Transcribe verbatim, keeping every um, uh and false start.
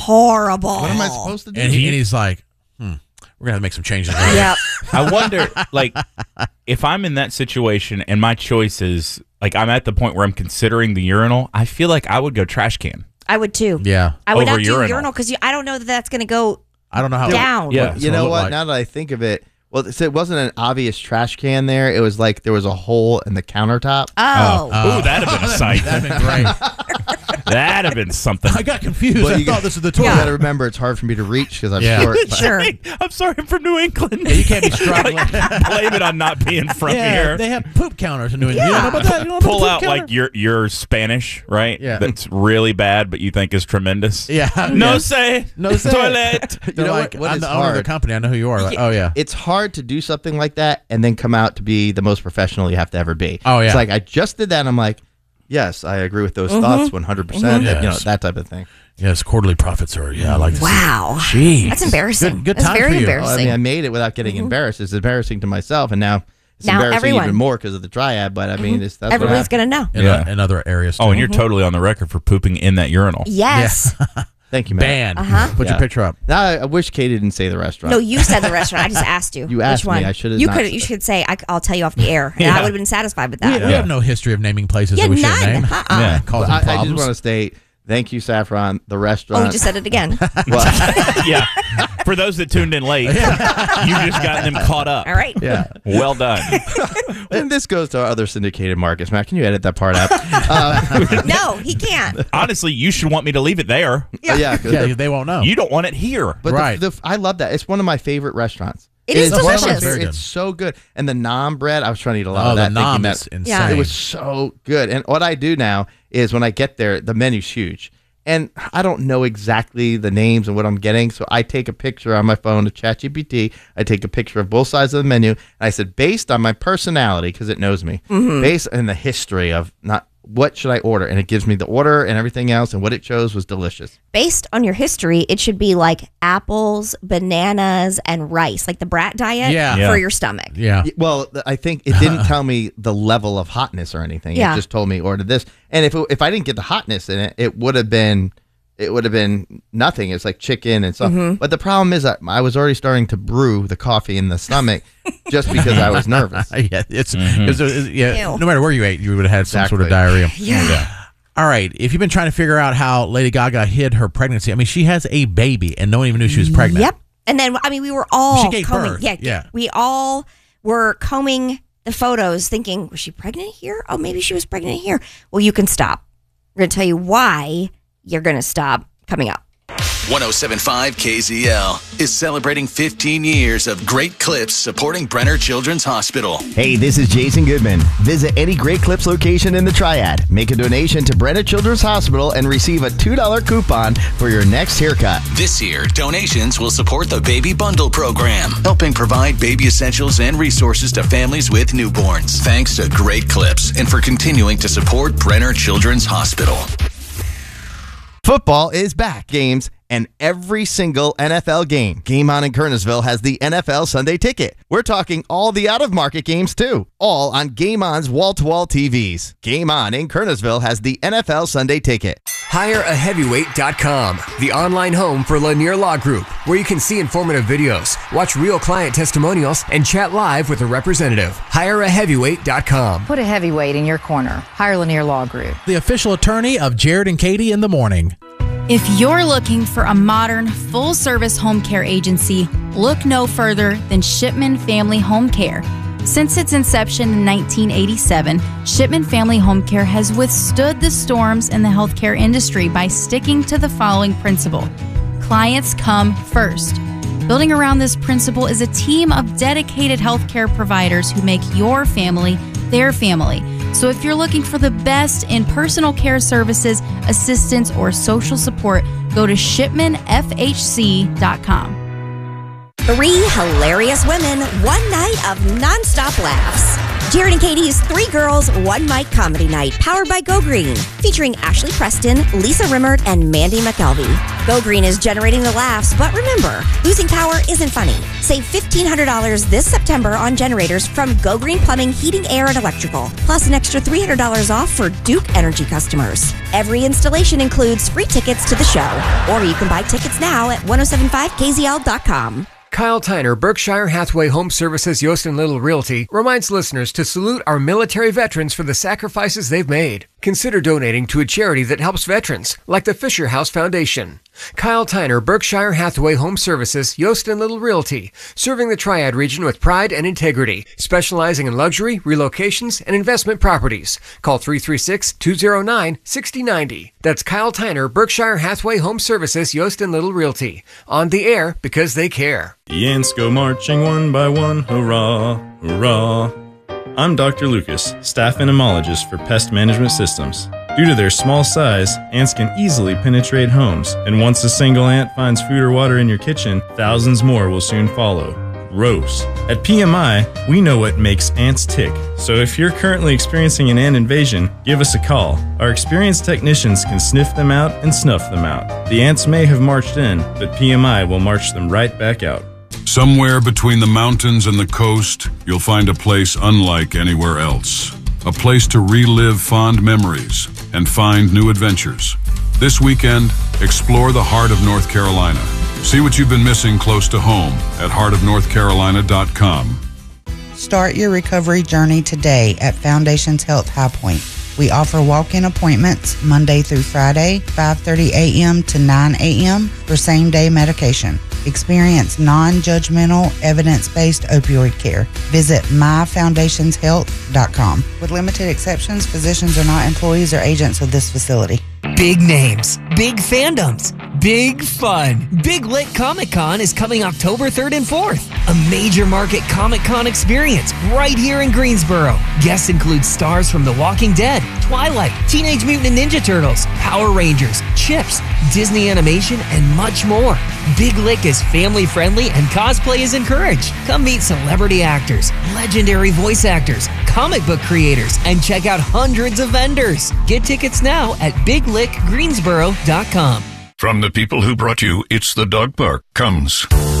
horrible. What am I supposed to do? And, he, and he's like, hmm, we're going to make some changes. Yep. I wonder, like, if I'm in that situation and my choice is, like, I'm at the point where I'm considering the urinal, I feel like I would go trash can. I would too. Yeah. I would Over not do urinal. urinal because I don't know that that's going to go I don't know how down. Yeah. You know what? Like. Now that I think of it, well, it wasn't an obvious trash can there. It was like there was a hole in the countertop. Oh. Oh, Ooh, that'd have been a sight. That'd been great. That'd have been something. I got confused. But I you thought got- this was the You toilet. got to remember, it's hard for me to reach because I'm Yeah. short. Sure. I'm sorry, I'm from New England. Yeah, you can't be struggling. Blame it on not being from yeah, here. they have poop counters in New England. Yeah. You don't know about that? You don't know about Pull the poop out counter? like your your Spanish, right? Yeah. That's really bad, but you think is tremendous. Yeah. No yeah. say. No say. Toilet. You're You know like, what- what I'm is the owner of the hard? company. I know who you are. Like, oh, yeah. It's hard to do something like that and then come out to be the most professional you have to ever be. Oh, yeah. It's like I just did that and I'm like, yes, I agree with those thoughts one hundred percent. Mhm. You know, Yes. that type of thing. Yes, quarterly profits are, yeah, I like this. Wow. Jeez. That's embarrassing. Good, good That's time very for you. embarrassing. Well, I mean, I made it without getting embarrassed. It's embarrassing to myself, and now it's Now embarrassing everyone. even more because of the triad. But I mean, it's, that's Everyone's what happened. going to know. In, Yeah. uh, in other areas, too. Oh, and you're totally on the record for pooping in that urinal. Yes. Thank you, man. Banned. Uh-huh. Put Yeah. your picture up. Now I, I wish Katie didn't say the restaurant. No, you said the restaurant. I just asked you. You asked Which one? me. I should have You not could. said- You should say. I, I'll tell you off the air, and Yeah. I would have been satisfied with We, that. we have no history of naming places Yeah, that we should none. name. Uh-uh. Yeah. Causing I, I just problems. want to state thank you, Saffron. The restaurant. Oh, we just said it again. Well, Yeah. For those that tuned in late, you just got them caught up. All right. yeah. Well done. And this goes to our other syndicated markets. Matt, can you edit that part out? Uh, No, he can't. Honestly, you should want me to leave it there. yeah. 'cause yeah, the- they won't know. You don't want it here. But Right. the, the, I love that. It's one of my favorite restaurants. It is It's one of my delicious. favorite- Very good. It's so good. And the naan bread, I was trying to eat a lot oh, of the that. thinking nom that is insane. Yeah. It was so good. And what I do now is when I get there, the menu's huge. And I don't know exactly the names and what I'm getting, so I take a picture on my phone to ChatGPT. I take a picture of both sides of the menu, and I said, based on my personality, because it knows me, based on the history of not what should I order, and it gives me the order and everything else, and what it chose was delicious. Based on your history, it should be like apples, bananas, and rice, like the brat diet Yeah. Yeah. for your stomach. Yeah. Y- Well, th- I think it didn't tell me the level of hotness or anything. Yeah. It just told me order this. And if it, if I didn't get the hotness in it, it would have been it would have been nothing. It's like chicken and stuff. Mm-hmm. But the problem is that I was already starting to brew the coffee in the stomach just because I was nervous. yeah, it's, it's, it's- yeah. Ew. No matter where you ate, you would have had some sort of Exactly. diarrhea. Yeah. All right. If you've been trying to figure out how Lady Gaga hid her pregnancy, I mean, she has a baby and no one even knew she was pregnant. Yep. And then, I mean, we were all She gave combing. birth, Yeah, yeah. We all were combing the photos thinking, was she pregnant here? Oh, maybe she was pregnant here. Well, you can stop. We're going to tell you why you're going to stop coming up. one oh seven point five K Z L is celebrating fifteen years of great clips supporting Brenner Children's Hospital. Hey, this is Jason Goodman. Visit any Great Clips location in the Triad. Make a donation to Brenner Children's Hospital and receive a two dollar coupon for your next haircut. This year, donations will support the Baby Bundle program, helping provide baby essentials and resources to families with newborns. Thanks to Great Clips and for continuing to support Brenner Children's Hospital. Football is back. Games and every single N F L game. Game On in Kernersville has the N F L Sunday Ticket. We're talking all the out-of-market games, too. All on Game On's wall-to-wall T Vs. Game On in Kernersville has the N F L Sunday Ticket. hire a heavyweight dot com, the online home for Lanier Law Group, where you can see informative videos, watch real client testimonials, and chat live with a representative. hire a heavyweight dot com. Put a heavyweight in your corner. Hire Lanier Law Group. The official attorney of Jared and Katie in the morning. If you're looking for a modern, full-service home care agency, look no further than Shipman Family Home Care. Since its inception in nineteen eighty-seven, Shipman Family Home Care has withstood the storms in the healthcare industry by sticking to the following principle: clients come first. Building around this principle is a team of dedicated healthcare providers who make your family their family. So if you're looking for the best in personal care services, assistance, or social support, go to shipman f h c dot com. Three hilarious women, one night of nonstop laughs. Jared and Katie's Three Girls, One Mic Comedy Night, powered by Go Green, featuring Ashley Preston, Lisa Rimmert, and Mandy McKelvey. Go Green is generating the laughs, but remember, losing power isn't funny. Save fifteen hundred dollars this September on generators from Go Green Plumbing, Heating, Air, and Electrical, plus an extra three hundred dollars off for Duke Energy customers. Every installation includes free tickets to the show, or you can buy tickets now at ten seventy-five K Z L dot com. Kyle Tyner, Berkshire Hathaway Home Services Yost and Little Realty, reminds listeners to salute our military veterans for the sacrifices they've made. Consider donating to a charity that helps veterans, like the Fisher House Foundation. Kyle Tyner, Berkshire Hathaway Home Services, Yost and Little Realty, serving the Triad region with pride and integrity, specializing in luxury, relocations, and investment properties. Call three three six, two zero nine, six zero nine zero. That's Kyle Tyner, Berkshire Hathaway Home Services, Yost and Little Realty. On the air because they care. The ants go marching one by one, hurrah, hurrah. I'm Doctor Lucas, staff entomologist for Pest Management Systems. Due to their small size, ants can easily penetrate homes, and once a single ant finds food or water in your kitchen, thousands more will soon follow. Gross. At P M I, we know what makes ants tick, so if you're currently experiencing an ant invasion, give us a call. Our experienced technicians can sniff them out and snuff them out. The ants may have marched in, but P M I will march them right back out. Somewhere between the mountains and the coast, you'll find a place unlike anywhere else. A place to relive fond memories and find new adventures. This weekend, explore the heart of North Carolina. See what you've been missing close to home at heart of north carolina dot com. Start your recovery journey today at Foundations Health High Point. We offer walk-in appointments Monday through Friday, five thirty a.m. to nine a.m. for same-day medication. Experience non-judgmental, evidence-based opioid care. Visit my foundations health dot com. With limited exceptions, physicians are not employees or agents of this facility. Big names, big fandoms, big fun. Big Lit Comic Con is coming October third and fourth. A major market Comic Con experience right here in Greensboro. Guests include stars from The Walking Dead, Twilight, Teenage Mutant Ninja Turtles, Power Rangers, Chips, Disney Animation, and much more. Big Lick is family friendly and cosplay is encouraged. Come meet celebrity actors, legendary voice actors, comic book creators, and check out hundreds of vendors. Get tickets now at big lick greensboro dot com. From the people who brought you It's the Dog Park comes